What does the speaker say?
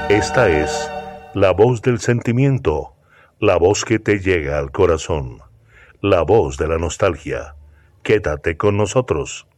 Esta es la voz del sentimiento, la voz que te llega al corazón, la voz de la nostalgia. Quédate con nosotros.